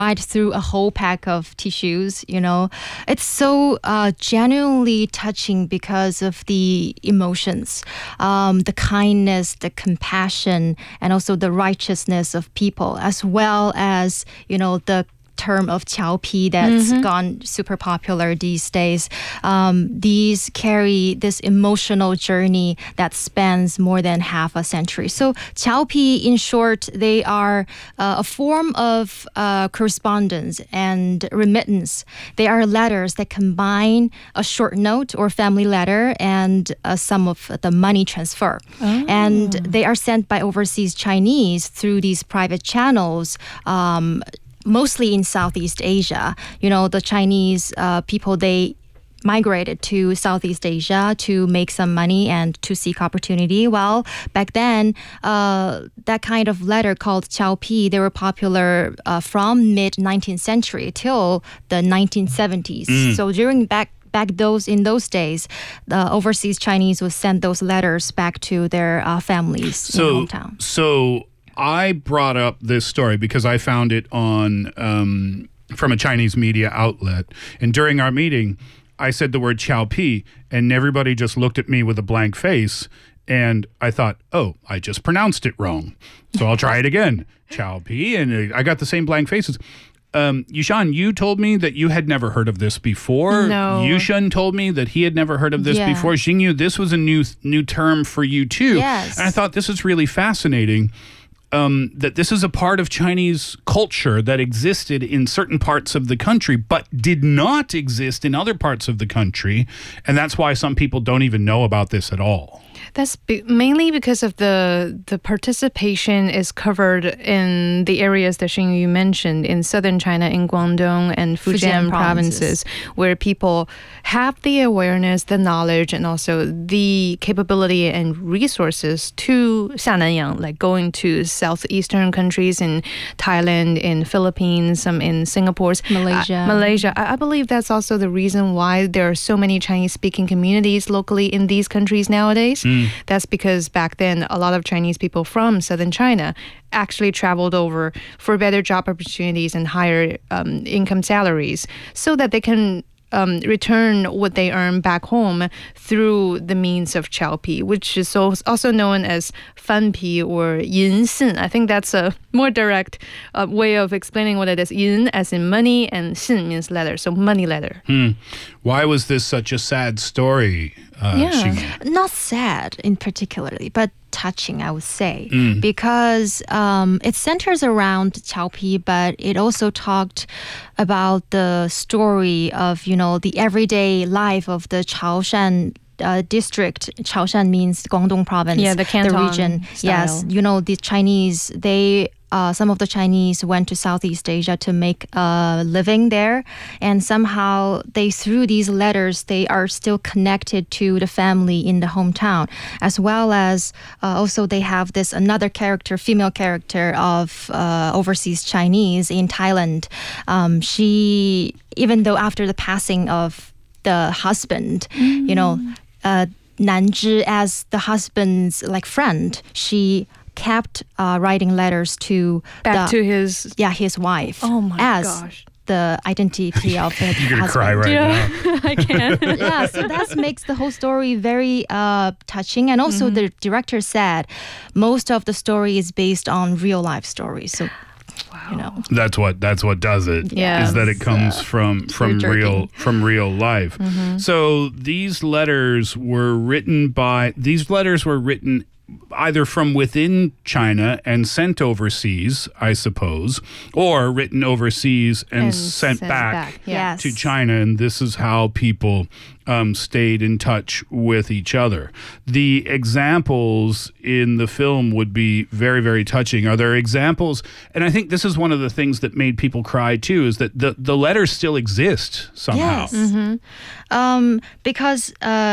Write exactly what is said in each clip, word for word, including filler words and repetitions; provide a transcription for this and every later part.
cried through a whole pack of tissues, you know. It's so uh, genuinely touching because of the emotions, um, the kindness, the compassion, and also the righteousness of people, as well as, you know, the term of qiao pi that's mm-hmm. gone super popular these days. Um, these carry this emotional journey that spans more than half a century. So qiao pi, in short, they are uh, a form of uh, correspondence and remittance. They are letters that combine a short note or family letter and a sum of the money transfer. Oh. And they are sent by overseas Chinese through these private channels, um, mostly in Southeast Asia. You know, the Chinese uh, people, they migrated to Southeast Asia to make some money and to seek opportunity. Well, back then, uh, that kind of letter called qiao pi, they were popular uh, from mid-nineteenth century till the nineteen seventies. Mm. So during back Back those in those days, the overseas Chinese would send those letters back to their uh, families so, in hometown. So I brought up this story because I found it on um, from a Chinese media outlet. And during our meeting, I said the word qiao pi, and everybody just looked at me with a blank face. And I thought, oh, I just pronounced it wrong. So I'll try it again. Qiao pi. And I got the same blank faces. Um, Yushan, you told me that you had never heard of this before. No. Yushun told me that he had never heard of this yeah. before. Xingyu, this was a new new term for you too. Yes. And I thought this is really fascinating. Um, that this is a part of Chinese culture that existed in certain parts of the country, but did not exist in other parts of the country. And that's why some people don't even know about this at all. That's be- mainly because of the the participation is covered in the areas that Xingyu mentioned in southern China, in Guangdong and Fujian, Fujian provinces. provinces, where people have the awareness, the knowledge, and also the capability and resources to Xiananyang, like going to southeastern countries in Thailand, in Philippines, some in Singapore, Malaysia. Uh, Malaysia. I-, I believe that's also the reason why there are so many Chinese-speaking communities locally in these countries nowadays. Mm. That's because back then, a lot of Chinese people from southern China actually traveled over for better job opportunities and higher um, income salaries so that they can Um, return what they earn back home through the means of qiao pi, which is also known as fan pi or yin sin. I think that's a more direct uh, way of explaining what it is. Yin as in money, and sin means letter, so money letter. Hmm. Why was this such a sad story? Uh, yeah. Xingyu? Not sad in particularly, but touching, I would say, mm. because um, it centers around qiao pi, but it also talked about the story of, you know, the everyday life of the Chaoshan uh, district. Chaoshan means Guangdong province. Yeah, the canton the region. style. Yes, you know, the Chinese, they... Uh, some of the Chinese went to Southeast Asia to make a living there, and somehow they, through these letters, they are still connected to the family in the hometown, as well as uh, also they have this another character, female character of uh, overseas Chinese in Thailand. Um, she, even though after the passing of the husband, mm. you know, uh, Nanzhi as the husband's like friend, she kept uh, writing letters to back the, to his yeah his wife. Oh my as gosh. The identity of the You're gonna husband. cry right yeah. now. I can't. Yeah, so that makes the whole story very uh, touching. And also mm-hmm. the director said most of the story is based on real life stories. So wow. you know. That's what that's what does it. Yeah. Is that it comes uh, from from real from real life. Mm-hmm. So these letters were written by these letters were written either from within China and sent overseas, I suppose, or written overseas and, and sent, sent back, back. Yes. to China. And this is how people um, stayed in touch with each other. The examples in the film would be very, very touching. Are there examples? And I think this is one of the things that made people cry too, is that the, the letters still exist somehow. Yes. Mm-hmm. Um, because... Uh,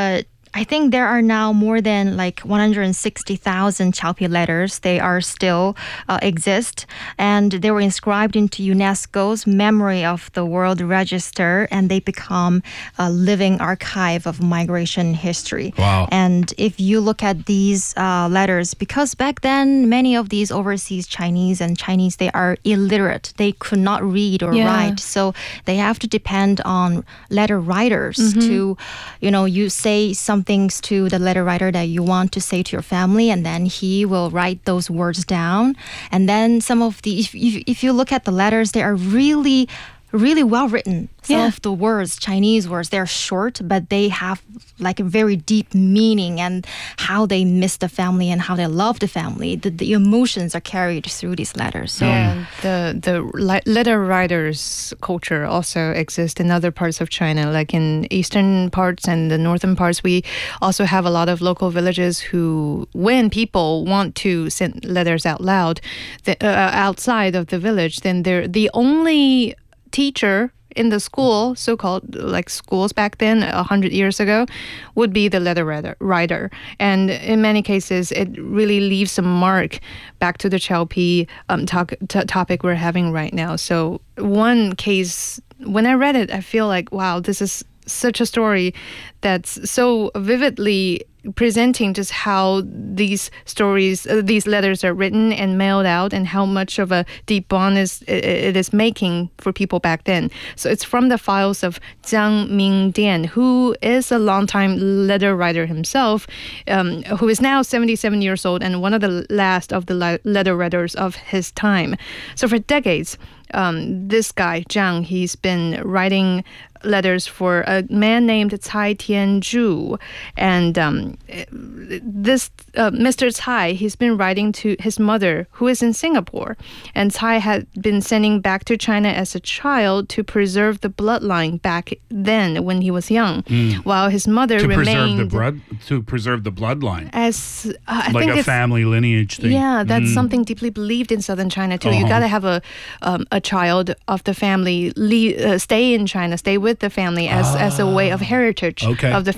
I think there are now more than like one hundred sixty thousand Chao-Pi letters. They are still uh, exist, and they were inscribed into UNESCO's Memory of the World Register, and they become a living archive of migration history. Wow. And if you look at these uh, letters, because back then many of these overseas Chinese and Chinese, they are illiterate. They could not read or Yeah. write, so they have to depend on letter writers to, you know, you say some things to the letter writer that you want to say to your family, and then he will write those words down. And then some of the, if, if, if you look at the letters, they are really really well written. Some Yeah. of the words, Chinese words, they're short, but they have like a very deep meaning, and how they miss the family and how they love the family. The, the emotions are carried through these letters. So Yeah, the the li- letter writers culture also exists in other parts of China, like in eastern parts and the northern parts. We also have a lot of local villages who, when people want to send letters out loud, the, uh, outside of the village, then they're the only teacher in the school, so-called like schools back then, a hundred years ago, would be the letter writer, writer. And in many cases, it really leaves a mark back to the Chao-Pi um, talk, t- topic we're having right now. So one case, when I read it, I feel like, wow, this is such a story that's so vividly presenting just how these stories, uh, these letters are written and mailed out, and how much of a deep bond is, it, it is making for people back then. So it's from the files of Jiang Mingdian, who is a longtime letter writer himself, um, who is now seventy-seven years old and one of the last of the le- letter writers of his time. So for decades, um, this guy, Jiang, he's been writing letters for a man named Cai Tianzhu. And um, this uh, Mister Cai, he's been writing to his mother, who is in Singapore. And Cai had been sending back to China as a child to preserve the bloodline back then when he was young, while his mother To preserve remained the blood, to preserve the bloodline, as uh, I like think a it's, family lineage thing. yeah, that's Mm. something deeply believed in southern China too. You Uh-huh. got to have a um, a child of the family leave, uh, stay in China, stay with the family as as a way of heritage Okay. of the